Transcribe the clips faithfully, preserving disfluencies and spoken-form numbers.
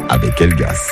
avec Elgas.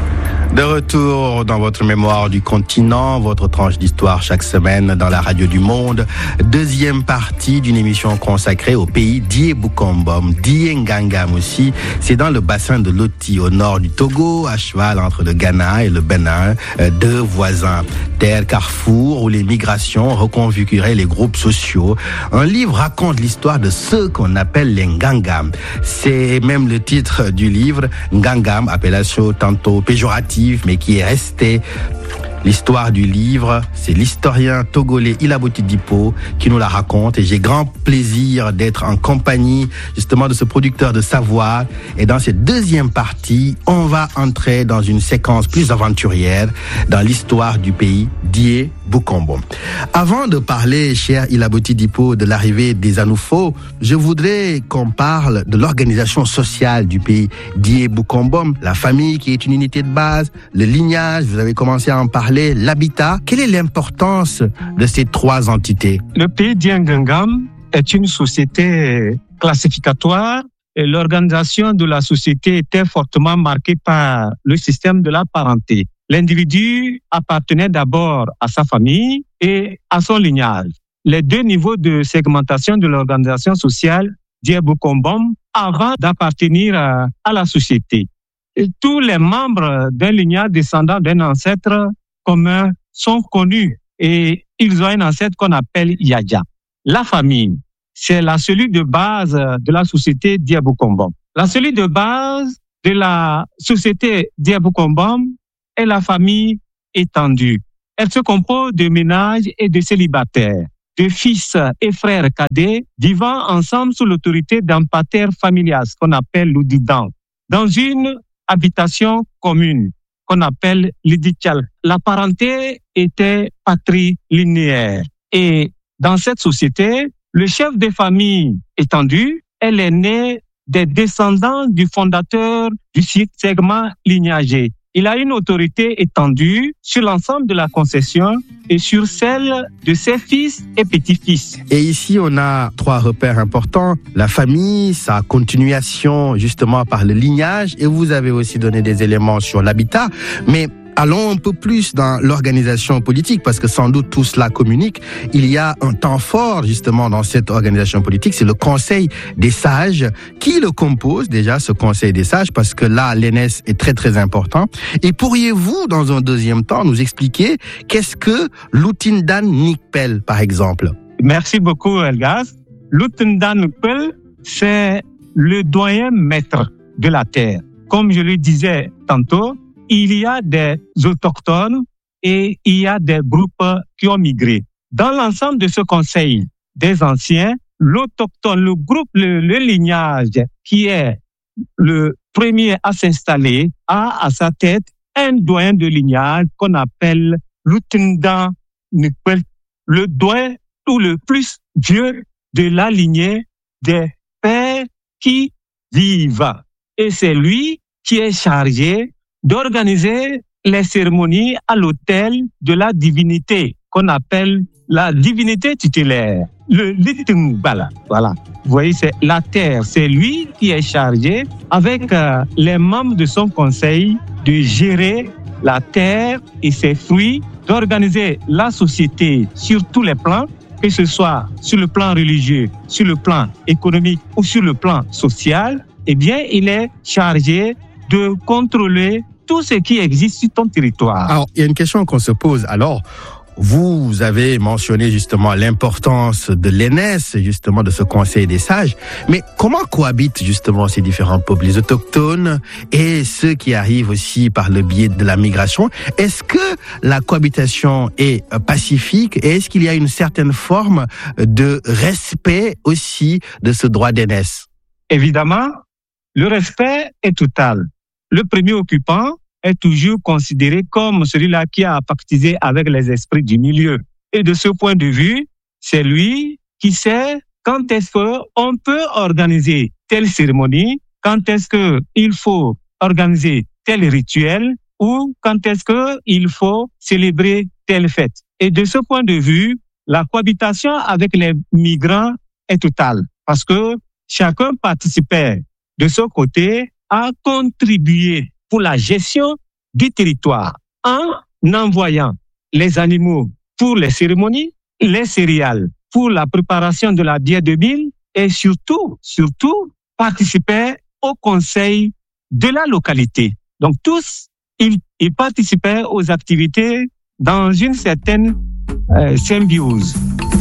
De retour dans votre mémoire du continent, votre tranche d'histoire chaque semaine dans la radio du monde. Deuxième partie d'une émission consacrée au pays d'Ié-Boukombom, d'Ié-Ngangam aussi. C'est dans le bassin de Loti, au nord du Togo, à cheval entre le Ghana et le Bénin, deux voisins. Terre carrefour où les migrations reconfiguraient les groupes sociaux. Un livre raconte l'histoire de ceux qu'on appelle les Ngangam. C'est même le titre du livre, Ngangam, appellation tantôt péjorative, mais qui est resté. L'histoire du livre, c'est l'historien togolais Ilaboti Dipo qui nous la raconte et j'ai grand plaisir d'être en compagnie justement de ce producteur de savoir. Et dans cette deuxième partie, on va entrer dans une séquence plus aventurière dans l'histoire du pays d'Ié-Boukombom. Avant de parler, cher Ilaboti Dipo, de l'arrivée des Anoufo, je voudrais qu'on parle de l'organisation sociale du pays d'Ié-Boukombom, la famille qui est une unité de base, le lignage, vous avez commencé à en parler, l'habitat. Quelle est l'importance de ces trois entités? Le pays d'Ié-Ngangam est une société classificatoire et l'organisation de la société était fortement marquée par le système de la parenté. L'individu appartenait d'abord à sa famille et à son lignage. Les deux niveaux de segmentation de l'organisation sociale d'Ié-Boukombom avant d'appartenir à, à la société. Et tous les membres d'un lignage descendant d'un ancêtre commun sont connus et ils ont un ancêtre qu'on appelle Yadja. La famille, c'est la cellule de base de la société d'Ié-Boukombom. La cellule de base de la société d'Ié-Boukombom est la famille étendue. Elle se compose de ménages et de célibataires, de fils et frères cadets vivant ensemble sous l'autorité d'un pater familial, ce qu'on appelle l'Oudidan, dans une habitation commune qu'on appelle l'Idichal. La parenté était patrilinéaire. Et dans cette société, le chef de famille étendu est l'aîné des descendants du fondateur du segment lignagé. Il a une autorité étendue sur l'ensemble de la concession et sur celle de ses fils et petits-fils. Et ici, on a trois repères importants. La famille, sa continuation justement par le lignage. Et vous avez aussi donné des éléments sur l'habitat. Mais allons un peu plus dans l'organisation politique, parce que sans doute tout cela communique. Il y a un temps fort justement dans cette organisation politique, c'est le Conseil des sages. Qui le compose déjà, ce Conseil des sages? Parce que là, l'E N E S est très très important. Et pourriez-vous, dans un deuxième temps, nous expliquer qu'est-ce que l'Outindan Nikpel, par exemple? Merci beaucoup, Elgas. L'Outindan Nikpel, c'est le doyen maître de la terre. Comme je le disais tantôt, il y a des autochtones et il y a des groupes qui ont migré. Dans l'ensemble de ce conseil des anciens, l'autochtone, le groupe, le, le lignage qui est le premier à s'installer, a à sa tête un doyen de lignage qu'on appelle l'Outindan Nikpel, le doyen ou le plus vieux de la lignée des pères qui vivent. Et c'est lui qui est chargé d'organiser les cérémonies à l'autel de la divinité qu'on appelle la divinité tutélaire, le Litungbala. Voilà. Vous voyez, c'est la terre. C'est lui qui est chargé, avec euh, les membres de son conseil, de gérer la terre et ses fruits, d'organiser la société sur tous les plans, que ce soit sur le plan religieux, sur le plan économique ou sur le plan social. Eh bien, il est chargé de contrôler tout ce qui existe sur ton territoire. Alors, il y a une question qu'on se pose. Alors, vous avez mentionné justement l'importance de l'E N E S, justement de ce Conseil des sages. Mais comment cohabitent justement ces différents peuples, les autochtones et ceux qui arrivent aussi par le biais de la migration? Est-ce que la cohabitation est pacifique et est-ce qu'il y a une certaine forme de respect aussi de ce droit d'E N E S? Évidemment, le respect est total. Le premier occupant est toujours considéré comme celui-là qui a pactisé avec les esprits du milieu. Et de ce point de vue, c'est lui qui sait quand est-ce qu'on peut organiser telle cérémonie, quand est-ce qu'il faut organiser tel rituel ou quand est-ce qu'il faut célébrer telle fête. Et de ce point de vue, la cohabitation avec les migrants est totale parce que chacun participait de son côté à contribuer pour la gestion du territoire en envoyant les animaux pour les cérémonies, les céréales pour la préparation de la bière de mil et surtout, surtout, participaient au conseil de la localité. Donc tous, ils, ils participaient aux activités dans une certaine euh, symbiose.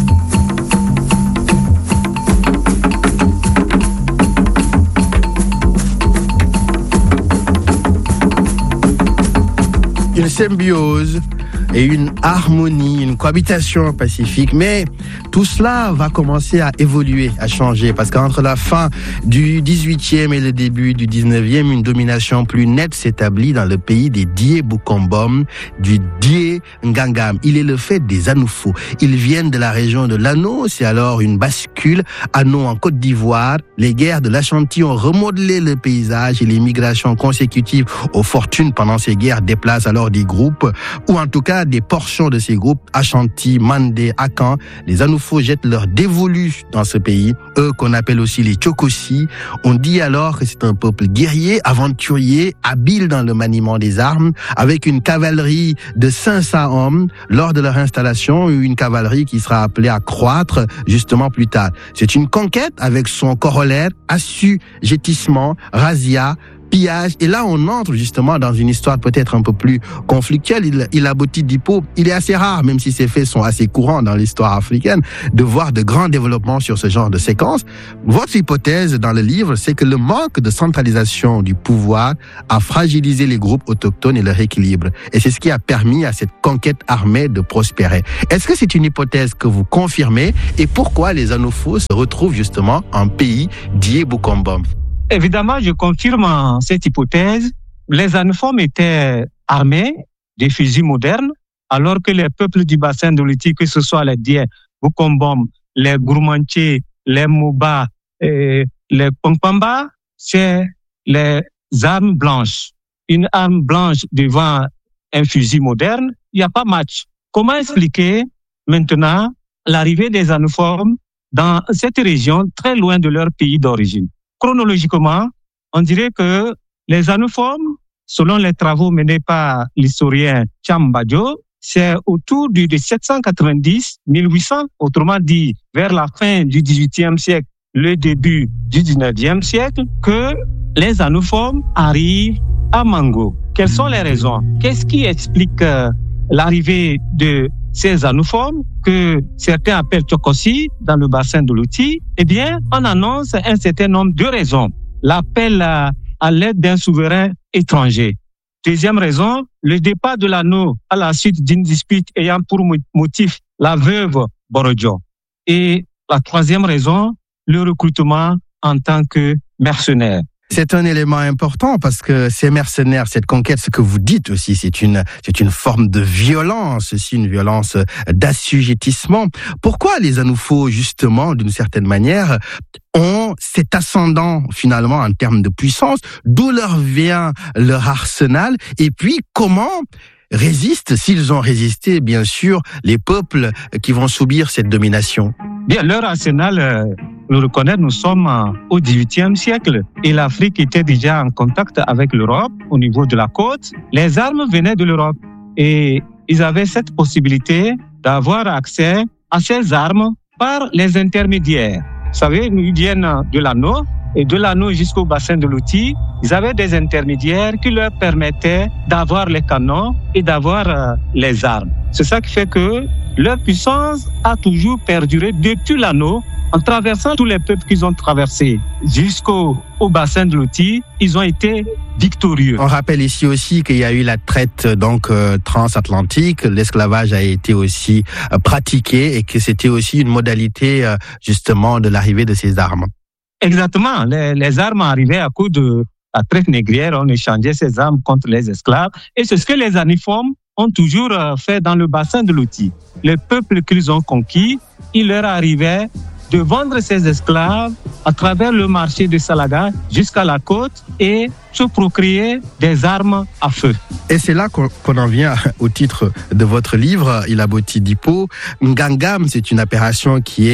Une symbiose et une harmonie, une cohabitation pacifique. Mais tout cela va commencer à évoluer, à changer, parce qu'entre la fin du dix-huitième et le début du dix-neuvième, une domination plus nette s'établit dans le pays des Die Bukombom, du Die Ngangam. Il est le fait des Anoufo. Ils viennent de la région de l'Anneau, c'est alors une bascule. Anneau en Côte d'Ivoire, les guerres de l'Ashanti ont remodelé le paysage et les migrations consécutives aux fortunes pendant ces guerres déplacent alors des groupes, ou en tout cas des portions de ces groupes, Ashanti, Mandé, Akan. Les Anoufo jettent leurs dévolus dans ce pays, eux qu'on appelle aussi les Tchokosi. On dit alors que c'est un peuple guerrier, aventurier, habile dans le maniement des armes, avec une cavalerie de cinq cents hommes lors de leur installation, une cavalerie qui sera appelée à croître justement plus tard. C'est une conquête avec son corollaire, assujettissement, razzia, pillage. Et là, on entre justement dans une histoire peut-être un peu plus conflictuelle. Il, il aboutit d'Hippo. Il est assez rare, même si ces faits sont assez courants dans l'histoire africaine, de voir de grands développements sur ce genre de séquence. Votre hypothèse dans le livre, c'est que le manque de centralisation du pouvoir a fragilisé les groupes autochtones et leur équilibre. Et c'est ce qui a permis à cette conquête armée de prospérer. Est-ce que c'est une hypothèse que vous confirmez? Et pourquoi les Anoufo se retrouvent justement en pays Die Bukombom? Évidemment, je confirme cette hypothèse. Les Anoufo étaient armés des fusils modernes, alors que les peuples du bassin de l'Outi, que ce soit les Die Bukombom, les Gourmanché, les Moba et les Pongpamba, c'est les armes blanches. Une arme blanche devant un fusil moderne, il n'y a pas match. Comment expliquer maintenant l'arrivée des Anoufo dans cette région très loin de leur pays d'origine? Chronologiquement, on dirait que les Anoufo, selon les travaux menés par l'historien Chambadjo, c'est autour du sept cent quatre-vingt-dix à mille huit cents, autrement dit, vers la fin du dix-huitième siècle, le début du dix-neuvième siècle, que les Anoufo arrivent à Mango. Quelles sont les raisons? Qu'est-ce qui explique euh, l'arrivée de ces Anoufo que certains appellent Tchokosi dans le bassin de l'Outi? Eh bien, on annonce un certain nombre de raisons. L'appel à, à l'aide d'un souverain étranger. Deuxième raison, le départ de l'anneau à la suite d'une dispute ayant pour motif la veuve Borodjo. Et la troisième raison, le recrutement en tant que mercenaire. C'est un élément important parce que ces mercenaires, cette conquête, ce que vous dites aussi, c'est une, c'est une forme de violence, aussi une violence d'assujettissement. Pourquoi les Anoufo, justement, d'une certaine manière, ont cet ascendant finalement en termes de puissance? D'où leur vient leur arsenal? Et puis, comment résistent, s'ils ont résisté, bien sûr, les peuples qui vont subir cette domination? Bien, leur arsenal, euh, nous reconnaître, nous sommes euh, au dix-huitième siècle et l'Afrique était déjà en contact avec l'Europe au niveau de la côte. Les armes venaient de l'Europe et ils avaient cette possibilité d'avoir accès à ces armes par les intermédiaires. Vous savez, ils viennent de l'anneau et de l'anneau jusqu'au bassin de l'Outi. Ils avaient des intermédiaires qui leur permettaient d'avoir les canons et d'avoir euh, les armes. C'est ça qui fait que leur puissance a toujours perduré depuis l'anneau, en traversant tous les peuples qu'ils ont traversés jusqu'au au bassin de l'Outi. Ils ont été victorieux. On rappelle ici aussi qu'il y a eu la traite donc euh, transatlantique, l'esclavage a été aussi euh, pratiqué et que c'était aussi une modalité euh, justement de l'arrivée de ces armes. Exactement, les, les armes arrivaient à coup de la traite négrière, on échangeait ces armes contre les esclaves et c'est ce que les Aniformes ont toujours fait dans le bassin de l'Outi. Les peuples qu'ils ont conquis, il leur arrivait de vendre ces esclaves à travers le marché de Salaga jusqu'à la côte et se procréer des armes à feu. Et c'est là qu'on, qu'on en vient au titre de votre livre, Il aboutit d'Hippo. Ngangam, c'est une appellation qui est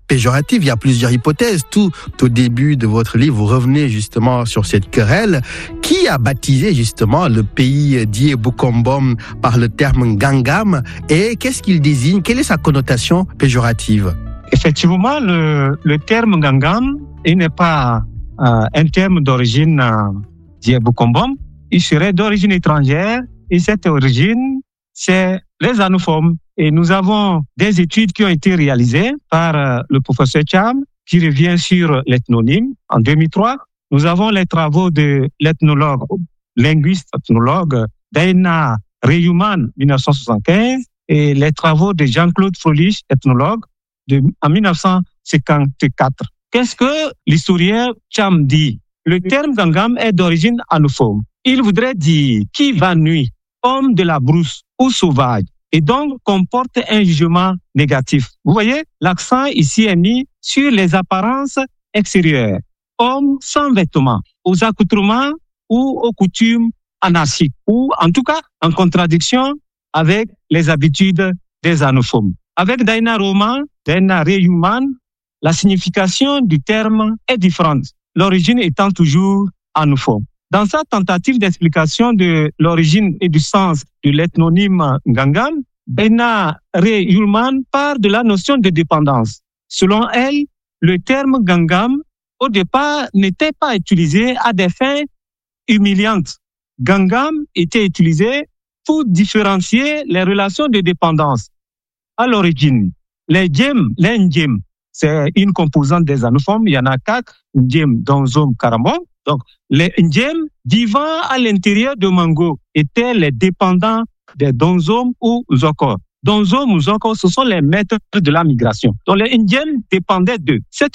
péjorative. Il y a plusieurs hypothèses. Tout au début de votre livre, vous revenez justement sur cette querelle. Qui a baptisé justement le pays d'Ié-Boukombom par le terme Ngangam et qu'est-ce qu'il désigne? Quelle est sa connotation péjorative? Effectivement, le, le terme Ngangam, il n'est pas euh, un terme d'origine euh, d'Ié-Boukombom. Il serait d'origine étrangère et cette origine, c'est les anophones. Et nous avons des études qui ont été réalisées par euh, le professeur Cham, qui revient sur l'ethnonyme en deux mille trois. Nous avons les travaux de l'ethnologue, linguiste ethnologue Daina Reyouman, dix-neuf cent soixante-quinze, et les travaux de Jean-Claude Frolich, ethnologue, de, en dix-neuf cent cinquante-quatre. Qu'est-ce que l'historien Cham dit? Le terme Ngangam est d'origine anophone. Il voudrait dire qui va nuit, homme de la brousse ou sauvage, et donc comporte un jugement négatif. Vous voyez, l'accent ici est mis sur les apparences extérieures. Homme sans vêtements, aux accoutrements ou aux coutumes anarchiques, ou en tout cas en contradiction avec les habitudes des anophones. Avec Daina Roman, Daina Reyouman, la signification du terme est différente, l'origine étant toujours anophone. Dans sa tentative d'explication de l'origine et du sens de l'ethnonyme Ngangam, Daina Reyouman part de la notion de dépendance. Selon elle, le terme Ngangam, au départ, n'était pas utilisé à des fins humiliantes. Ngangam était utilisé pour différencier les relations de dépendance. À l'origine, les djem, les ndjem, c'est une composante des anophones, il y en a quatre, ndjem, donzom, karamon. Donc, les ndjem vivant à l'intérieur de Mango étaient les dépendants des donzom ou zoko. Donzom ou zoko, ce sont les maîtres de la migration. Donc, les ndjem dépendaient d'eux. Cette